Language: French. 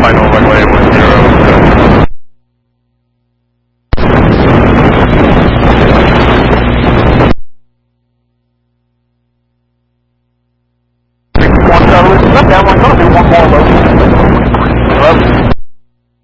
final runway 10. One down, one more low.